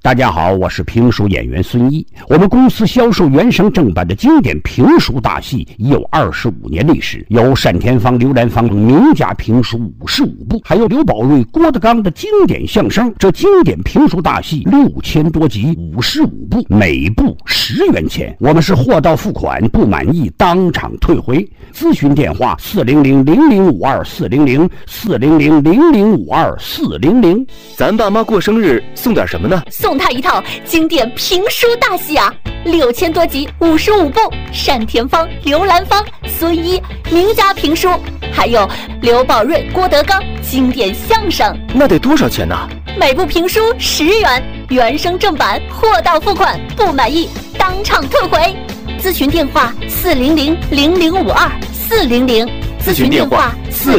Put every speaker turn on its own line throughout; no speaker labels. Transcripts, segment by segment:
大家好，我是评书演员孙一。我们公司销售原声正版的经典评书大戏已有25年历史，有单田芳、刘兰芳名家评书55部，还有刘宝瑞、郭德纲的经典相声。这经典评书大戏6000多集，55部，每部10元钱。我们是货到付款，不满意当场退回。咨询电话400-0052-400，400-0052-400。
咱爸妈过生日送点什么呢？
送他一套经典评书大戏啊，6000多集，55部，单田芳、刘兰芳、孙一名家评书，还有刘宝瑞、郭德纲经典相声。
那得多少钱呢？
每部评书10元，原声正版，货到付款，不满意当场退回。咨询电话400-0052-400，
咨询电话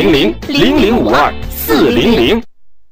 400-0052-400。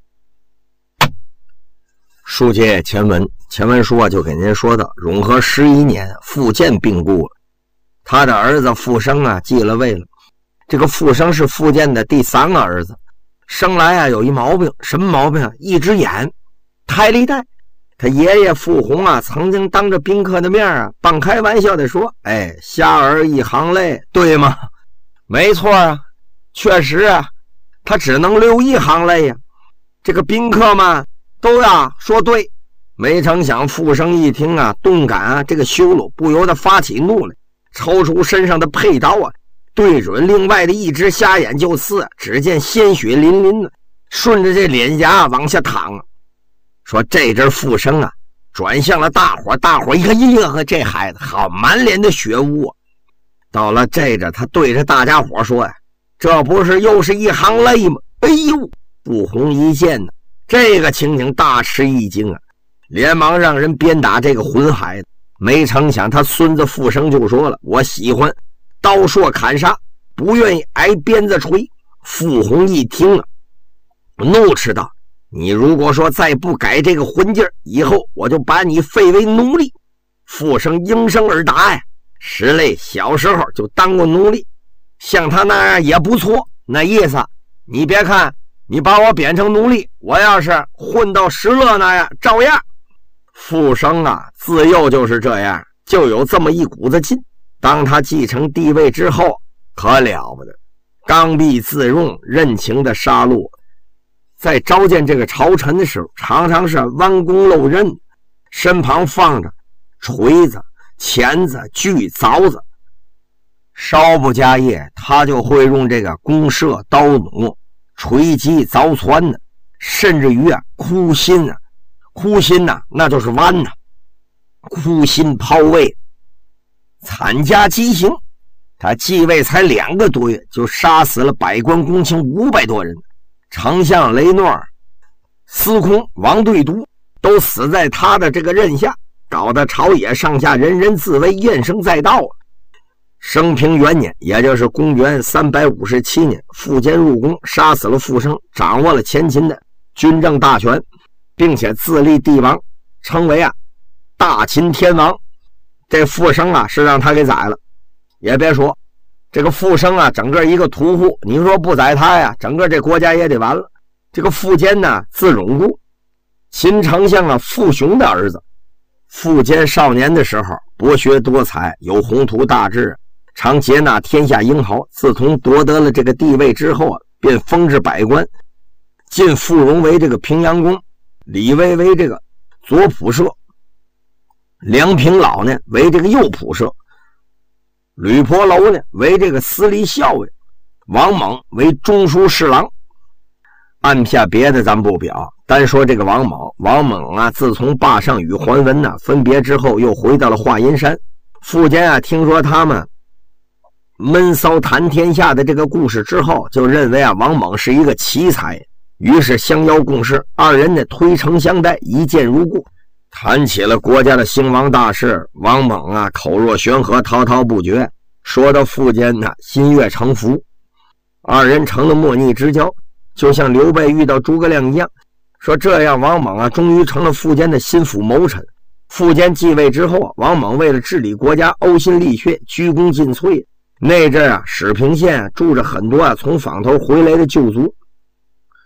书接前文说就给您说到永和11年，傅建病故了，他的儿子傅生继了位了。这个傅生是傅建的第3个儿子，生来有一毛病，什么毛病啊？一只眼胎里带。他爷爷傅洪曾经当着宾客的面半开玩笑的说：“瞎儿一行泪，对吗？”没错确实他只能流一行泪这个宾客们都说对。没成想傅生一听顿感这个羞辱，不由得发起怒来，抽出身上的佩刀对准另外的一只瞎眼就刺。只见鲜血淋淋的顺着这脸颊往下淌说这阵傅生转向了大伙一看，这孩子好，满脸的血污到了这阵他对着大家伙说这不是又是一行泪吗？哎呦！傅洪一见这个情景大吃一惊连忙让人鞭打这个混孩子。没成想他孙子傅生就说了：“我喜欢刀槊砍杀，不愿意挨鞭子锤。”傅洪一听怒斥道：“你如果说再不改这个混劲儿，以后我就把你废为奴隶。”傅生应声而答实类小时候就当过奴隶，像他那样也不错。那意思你别看你把我贬成奴隶，我要是混到石勒那样照样。傅生自幼就是这样，就有这么一股子劲。当他继承帝位之后可了不得，刚愎自用，任情的杀戮。在召见这个朝臣的时候，常常是弯弓漏刃，身旁放着锤子、钳子、锯、凿子。稍不加业，他就会用这个弓射、刀弩、锤击、凿穿甚至于枯心那就是剜枯心抛位，惨加畸形。他继位才2个多月，就杀死了百官公卿500多人，丞相雷诺尔、司空王对都都死在他的这个任下，搞得朝野上下人人自危，怨声载道升平元年，也就是公元357年，傅坚入宫，杀死了傅生，掌握了前秦的军政大权，并且自立帝王，称为大秦天王。这傅生是让他给宰了。也别说这个傅生整个一个屠户，你说不宰他整个这国家也得完了。这个傅坚字永固，秦丞相傅雄的儿子。傅坚少年的时候博学多才，有宏图大志，常接纳天下英豪。自从夺得了这个地位之后便封至百官，晋傅荣为这个平阳公，李威为这个左仆射，梁平老为这个右仆射，吕婆楼为这个司隶校尉，王猛为中书侍郎。按下别的咱不表，单说这个王猛自从霸上与桓文分别之后，又回到了华阴山。傅坚听说他们闷骚谈天下的这个故事之后，就认为王猛是一个奇才，于是相邀共事，二人推诚相待，一见如故。谈起了国家的兴亡大事，王猛口若悬河，滔滔不绝，说到傅坚心悦诚服，二人成了莫逆之交，就像刘备遇到诸葛亮一样。说这样王猛终于成了傅坚的心腹谋臣。傅坚继位之后，王猛为了治理国家，呕心沥血，鞠躬尽瘁。那阵史平县住着很多从坊头回来的旧族，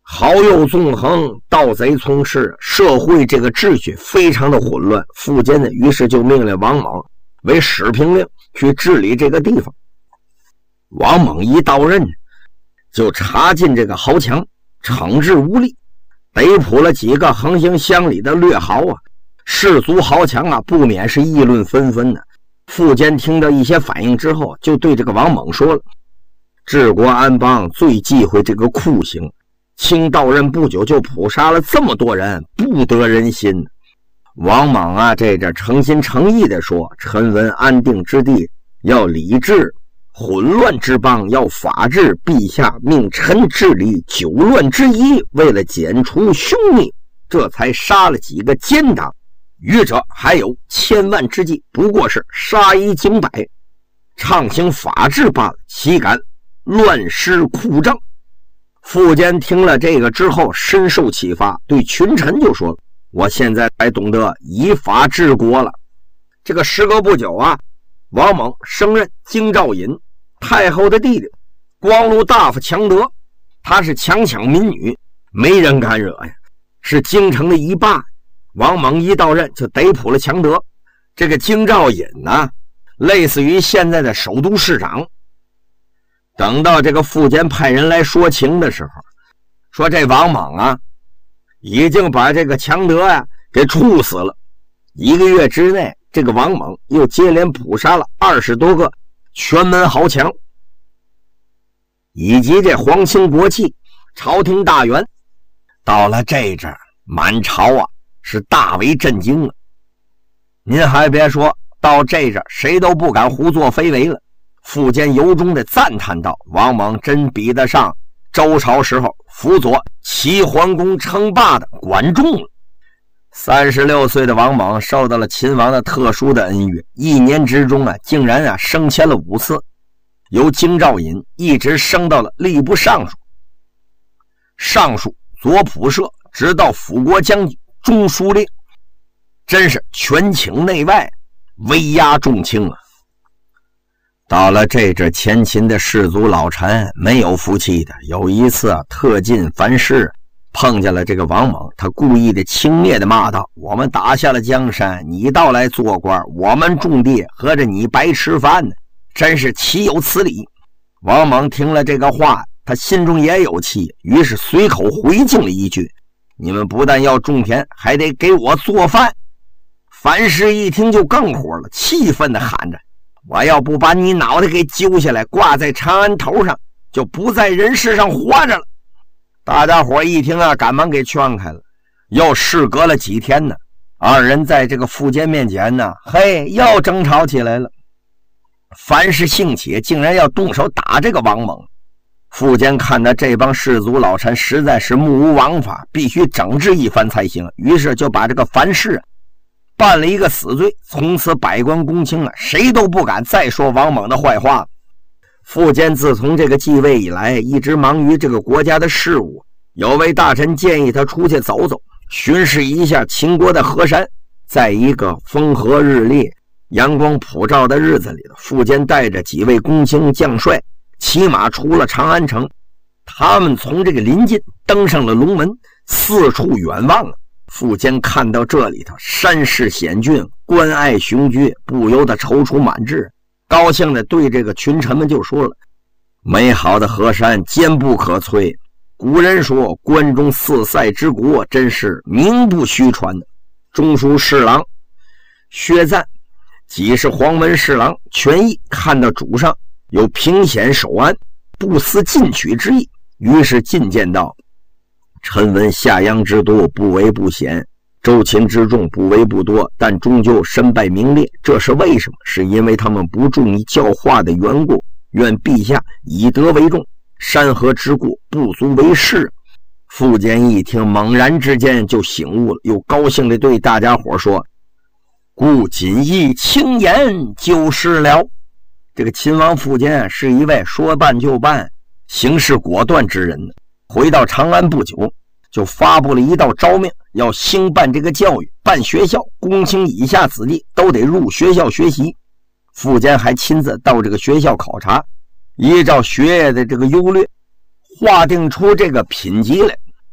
好友纵横，盗贼充斥，社会这个秩序非常的混乱。苻坚呢，于是就命令王莽为始平令去治理这个地方。王莽一到任，就插进这个豪强，惩治无力，逮捕了几个横行乡里的掠豪啊，士族豪强啊，不免是议论纷纷的。苻坚听到一些反应之后，就对这个王莽说了：治国安邦最忌讳这个酷刑，卿到任不久就捕杀了这么多人，不得人心。王莽啊，这诚心诚意的说：臣闻安定之地要理治，混乱之邦要法治，陛下命臣治理九乱之一，为了剪除凶逆，这才杀了几个奸党，余者还有千万之计，不过是杀一儆百，畅行法治罢了，岂敢乱施酷政。苻坚听了这个之后深受启发，对群臣就说：我现在才懂得以法治国了。这个时隔不久啊，王莽升任京兆尹太后的弟弟，光禄大夫强德，他是强抢民女，没人敢惹呀，是京城的一霸。王莽一到任就逮捕了强德。这个京兆尹呢，类似于现在的首都市长。等到这个苻坚派人来说情的时候，说这王莽啊，已经把这个强德呀给处死了。1个月之内，这个王莽又接连捕杀了20多个全门豪强，以及这皇亲国戚、朝廷大员。到了这阵，满朝啊是大为震惊了。您还别说，到这阵谁都不敢胡作非为了。苻坚由衷的赞叹道：王莽真比得上周朝时候辅佐齐桓公称霸的管仲了。36岁的王莽受到了秦王的特殊的恩遇，1年之中啊，竟然啊升迁了5次，由京兆尹一直升到了吏部尚书、尚书左仆射，直到辅国将军、中书令，真是权倾内外，威压众卿啊。到了这阵，前秦的士族老臣没有服气的。有一次特进凡事碰见了这个王莽，他故意的轻蔑的骂道：我们打下了江山，你倒来做官，我们种地合着你白吃饭呢，真是岂有此理。王莽听了这个话，他心中也有气，于是随口回敬了一句：你们不但要种田，还得给我做饭。樊氏一听就更火了，气愤的喊着：我要不把你脑袋给揪下来挂在长安头上，就不在人世上活着了。大家伙一听啊，赶忙给劝开了。又事隔了几天呢，二人在这个苻坚面前呢，又争吵起来了。樊氏兴起，竟然要动手打这个王猛。苻坚看到这帮士族老臣实在是目无王法，必须整治一番才行，于是就把这个樊氏办了一个死罪，从此百官公卿啊，谁都不敢再说王莽的坏话。苻坚自从这个继位以来，一直忙于这个国家的事务。有位大臣建议他出去走走，巡视一下秦国的河山。在一个风和日丽、阳光普照的日子里，苻坚带着几位公卿将帅骑马出了长安城。他们从这个临近登上了龙门，四处远望啊。苻坚看到这里头山势险峻，关隘雄居，不由得踌躇满志，高兴的对这个群臣们就说了：美好的河山坚不可摧，古人说关中4塞之国，真是名不虚传的。中书侍郎薛赞即是黄门侍郎权益，看到主上有平险守安，不思进取之意，于是进谏道：臣闻夏阳之都不为不险，周秦之众不为不多，但终究身败名裂，这是为什么？是因为他们不重于教化的缘故。愿陛下以德为重，山河之故不足为事。苻坚一听，猛然之间就醒悟了，又高兴地对大家伙说：故谨以轻言就是了。这个秦王苻坚是一位说办就办、行事果断之人。回到长安不久，就发布了一道诏命，要兴办这个教育，办学校，公卿以下子弟都得入学校学习。苻坚还亲自到这个学校考察，依照学业的这个优劣，划定出这个品级来。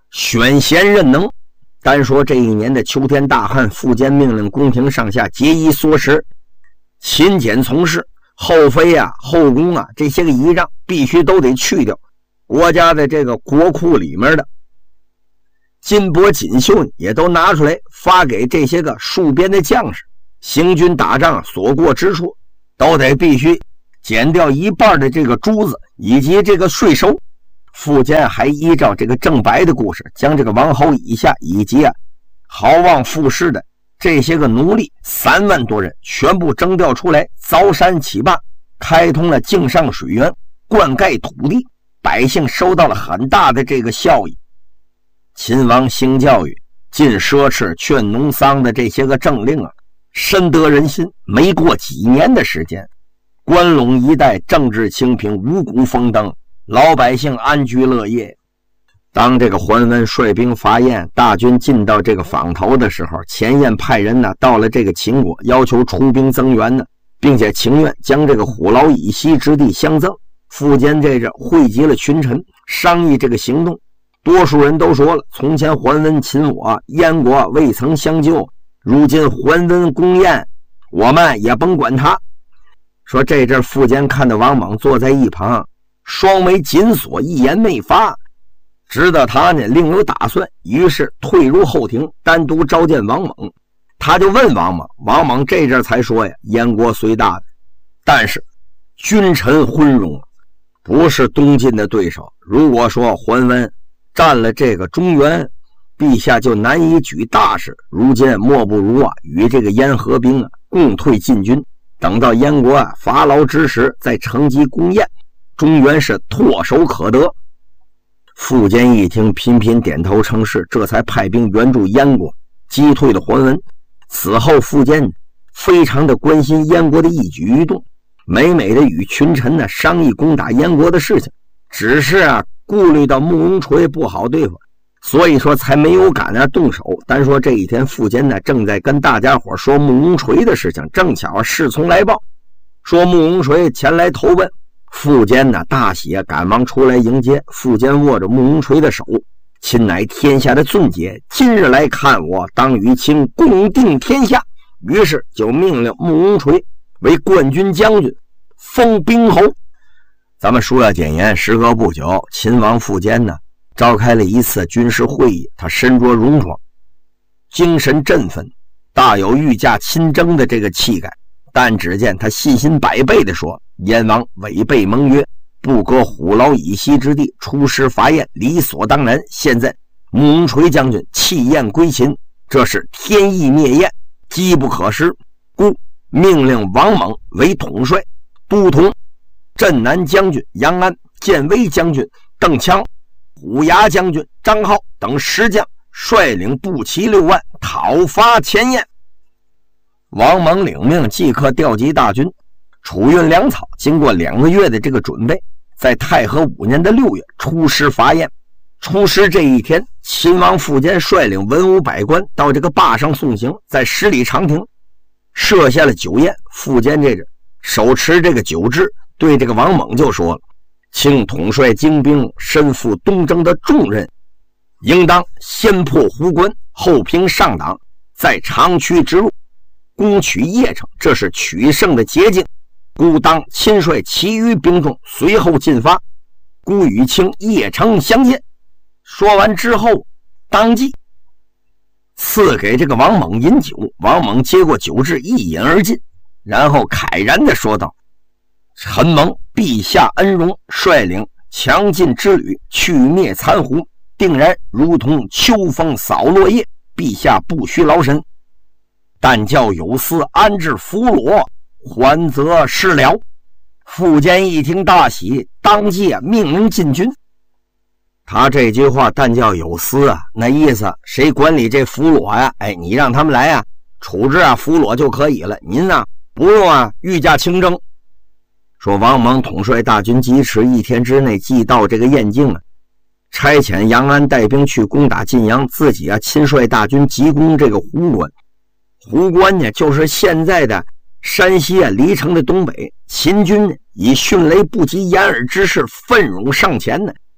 选贤任能。单说这一年的秋天大旱，苻坚命令宫廷上下节衣缩食，勤俭从事，后妃啊、后宫啊这些个仪仗必须都得去掉。国家的这个国库里面的金帛锦绣也都拿出来发给这些个戍边的将士，行军打仗所过之处都得必须减掉一半的这个珠子以及这个税收。苻坚还依照这个郑白的故事，将这个王侯以下以及豪望富士的这些个奴隶3万多人全部征调出来，凿山起坝，开通了泾上水源，灌溉土地，百姓收到了很大的这个效益。秦王兴教育，禁奢侈，劝农桑的这些个政令啊，深得人心。没过几年的时间，关陇一带政治清平，五谷丰登，老百姓安居乐业。当这个桓温率兵伐燕，大军进到这个坊头的时候，前燕派人呢到了这个秦国，要求出兵增援呢，并且情愿将这个虎牢以西之地相赠。苻坚这阵汇集了群臣，商议这个行动。多数人都说了，从前桓温秦我，燕国未曾相救，如今桓温攻燕，我们也甭管他。说这阵苻坚看到王猛坐在一旁，双眉紧锁，一言没发，知道他呢另有打算，于是退入后庭，单独召见王猛。他就问王猛，王猛这阵才说呀，燕国虽大，但是君臣昏庸，不是东晋的对手。如果说桓温占了这个中原，陛下就难以举大事。如今莫不如与这个燕合兵共退晋军，等到燕国伐劳之时，再乘机攻燕，中原是唾手可得。苻坚一听，频频点头称是，这才派兵援助燕国，击退了桓温。此后苻坚非常的关心燕国的一举一动，每每的与群臣商议攻打燕国的事情，只是顾虑到慕容垂不好对付，所以说才没有敢动手。单说这一天，苻坚正在跟大家伙说慕容垂的事情，正巧侍从来报，说慕容垂前来投奔。苻坚大喜，赶忙出来迎接。苻坚握着慕容垂的手，亲乃天下的俊杰，今日来看我，当与卿共定天下。于是就命令慕容垂为冠军将军，封兵侯。咱们书要简言，时隔不久，秦王苻坚召开了一次军事会议，他身着戎装，精神振奋，大有御驾亲征的这个气概。但只见他信心百倍地说，燕王违背盟约，不割虎牢以西之地，出师伐燕，理所当然。现在慕容垂将军弃燕归秦，这是天意灭燕，机不可失，故命令王猛为统帅，都统镇南将军杨安、建威将军邓羌、虎牙将军张浩等10将，率领步骑6万讨伐前燕。王猛领命，即刻调集大军，储运粮草。经过2个月的这个准备，在太和5年的6月出师伐燕。出师这一天，秦王苻坚率领文武百官到这个坝上送行，在10里长亭设下了酒宴。苻坚这手持这个酒制，对这个王猛就说了，卿统帅精兵，身负东征的重任，应当先破壶关，后平上党，在长驱直入，攻取邺城，这是取胜的捷径。孤当亲率其余兵众随后进发，孤与卿邺城相见。说完之后，当即赐给这个王猛饮酒。王猛接过酒质，一饮而尽，然后慨然地说道，臣蒙陛下恩荣，率领强劲之旅，去灭残胡，定然如同秋风扫落叶，陛下不须劳神，但教有司安置俘虏，还则事了。苻坚一听大喜，当即命令进军。他这句话但教有司那意思谁管理这俘虏呀？你让他们来处置俘虏就可以了，您不用御驾亲征。说王猛统帅大军疾驰1天之内即到这个燕境差遣杨安带兵去攻打晋阳，自己亲率大军急攻这个壶关。壶关呢，就是现在的山西黎城的东北。秦军以迅雷不及掩耳之势奋勇上前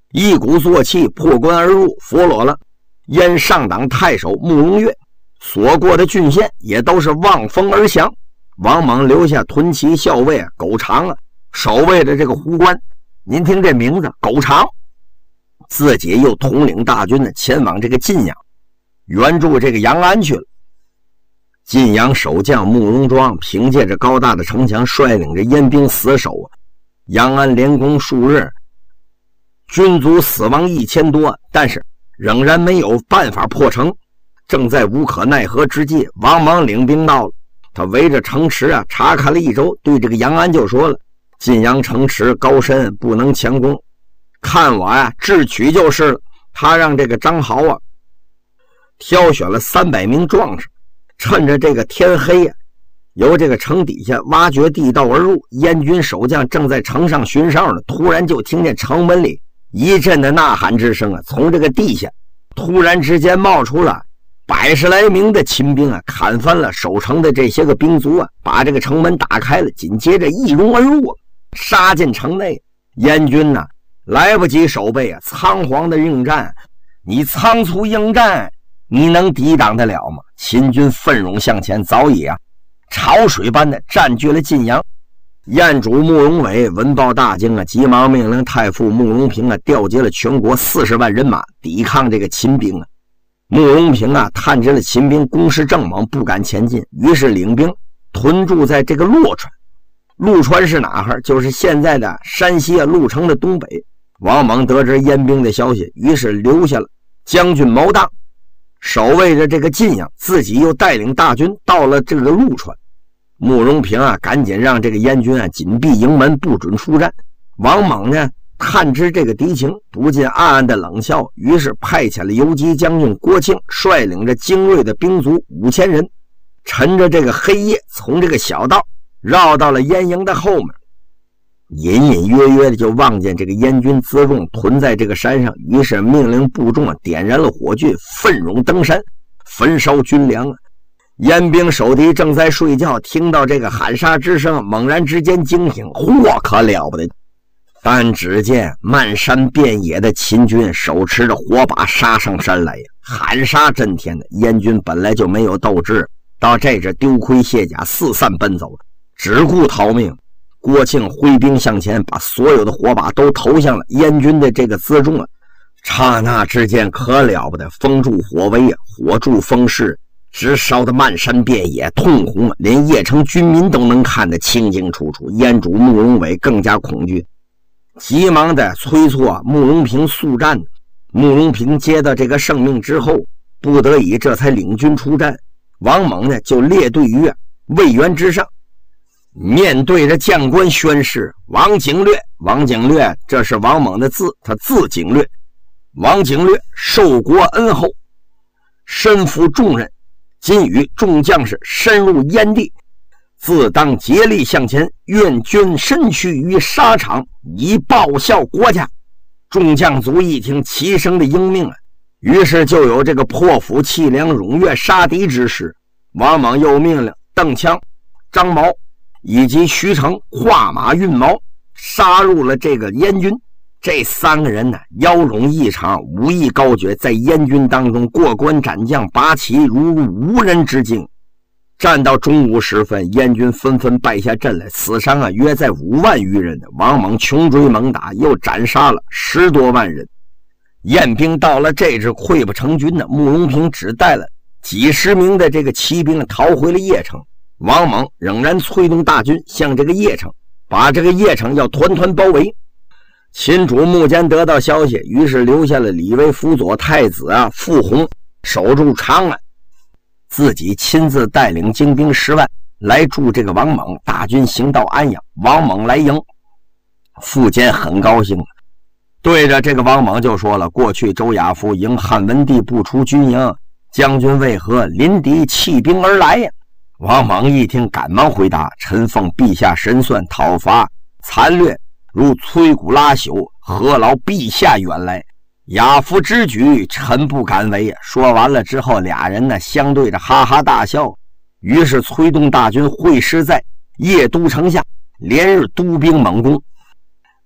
一鼓作气破关而入，俘虏了燕上党太守慕容越，所过的郡县也都是望风而降。王猛留下屯骑校尉苟长守卫着这个壶关。您听这名字苟长，自己又统领大军前往这个晋阳援助这个杨安去了。晋阳守将慕容庄凭借着高大的城墙，率领着燕兵死守杨安，连攻数日，军卒死亡1000多，但是仍然没有办法破城。正在无可奈何之际，王莽领兵到了，他围着城池查看了一周，对这个杨安就说了：晋阳城池高深，不能强攻，看我智取就是了。他让这个张豪挑选了300名壮士，趁着这个天黑由这个城底下挖掘地道而入。燕军守将正在城上巡哨呢，突然就听见城门里一阵的呐喊之声从这个地下突然之间冒出了100来名的秦兵砍翻了守城的这些个兵卒把这个城门打开了，紧接着一拥而入杀进城内。燕军来不及守备仓皇的应战。你仓促应战，你能抵挡得了吗？秦军奋勇向前，早已潮水般的占据了晋阳。燕主慕容伟闻报大惊急忙命令太傅慕容平调集了全国40万人马抵抗这个秦兵慕容平探知了秦兵攻势正猛，不敢前进，于是领兵屯驻在这个洛川。陆川是哪儿？就是现在的山西鹿城的东北。王莽得知燕兵的消息，于是留下了将军毛当守卫着这个晋阳，自己又带领大军到了这个陆川。慕容平赶紧让这个燕军紧闭营门，不准出战。王莽呢探知这个敌情，不禁暗暗的冷笑，于是派遣了游击将军郭庆率领着精锐的兵卒5000人，趁着这个黑夜从这个小道绕到了燕营的后面，隐隐约约的就望见这个燕军辎重屯在这个山上，于是命令部众点燃了火炬，奋勇登山焚烧军粮燕兵守敌正在睡觉，听到这个喊杀之声，猛然之间惊醒，嚯，可了不得！但只见漫山遍野的秦军手持着火把杀上山来喊杀震天的。燕军本来就没有斗志，到这阵丢盔卸甲，四散奔走，只顾逃命。郭庆挥兵向前，把所有的火把都投向了燕军的这个辎重刹那之间可了不得，风助火威火助风势，直烧得漫山遍野通红，连邺城军民都能看得清清楚楚。燕主慕容伟更加恐惧，急忙的催促慕容平速战。慕容平接到这个圣命之后，不得已这才领军出战。王猛呢就列队于魏源之上，面对着将官宣誓：王景略，王景略这是王猛的字，他字景略。王景略受国恩厚，身负重任，今与众将士深入燕地，自当竭力向前，愿捐身躯于沙场，以报效国家。众将卒一听齐声的应命于是就有这个破釜弃粮、踊跃杀敌之势。王莽又命令邓羌、张毛以及徐成画马运矛，杀入了这个燕军。这3个人腰拢异常，武艺高绝，在燕军当中过关斩将，拔旗如无人之境。战到中午时分，燕军纷纷败下阵来，死伤约在5万余人。王莽穷追猛打，又斩杀了10多万人。燕兵到了这支溃不成军慕容平只带了几十名的这个骑兵逃回了邺城。王莽仍然催动大军向这个邺城，把这个邺城要团团包围。秦主穆坚得到消息，于是留下了李卫辅佐太子傅弘守住长安，自己亲自带领精兵10万来助这个王莽。大军行到安阳，王莽来迎，傅坚很高兴，对着这个王莽就说了：过去周亚夫迎汉文帝不出军营，将军为何临敌弃兵而来呀？王莽一听，赶忙回答：臣奉陛下神算，讨伐残掠如摧骨拉朽，何劳陛下远来？亚夫之举，臣不敢为。说完了之后，俩人相对着哈哈大笑，于是催动大军会师在邺都城下，连日督兵猛攻。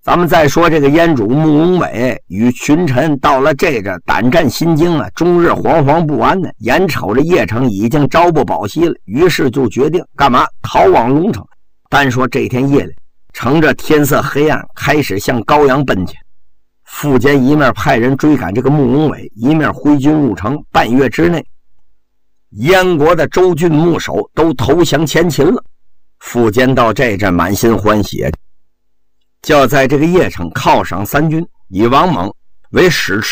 咱们再说这个燕主穆宏伟与群臣到了这个胆战心惊啊，终日惶惶不安的，眼瞅着邺城已经朝不保夕了，于是就决定干嘛？逃往龙城。单说这天夜里，乘着天色黑暗，开始向高阳奔去。苻坚一面派人追赶这个穆宏伟，一面挥军入城。半月之内，燕国的州郡牧守都投降前秦了。苻坚到这阵满心欢喜，就要在这个邺城犒赏三军，以王猛为使